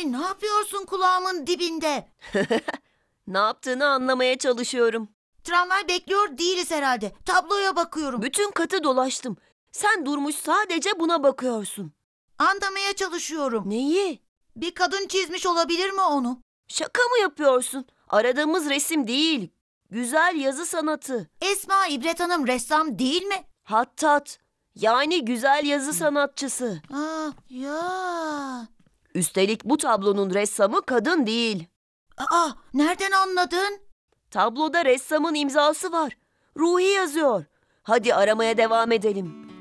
Necmi, ne yapıyorsun kulağımın dibinde? Ne yaptığını anlamaya çalışıyorum. Tramvay bekliyor değiliz herhalde. Tabloya bakıyorum. Bütün katı dolaştım. Sen durmuş sadece buna bakıyorsun. Anlamaya çalışıyorum. Neyi? Bir kadın çizmiş olabilir mi onu? Şaka mı yapıyorsun? Aradığımız resim değil. Güzel yazı sanatı. Esma İbret Hanım ressam değil mi? Hattat. Yani güzel yazı sanatçısı. Ya. Üstelik bu tablonun ressamı kadın değil. Nereden anladın? Tabloda ressamın imzası var. Ruhi yazıyor. Hadi aramaya devam edelim.